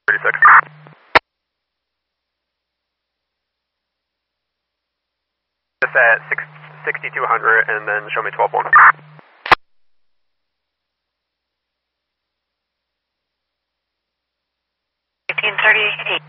36. Just at 6200 and then show me 12-1. 1538.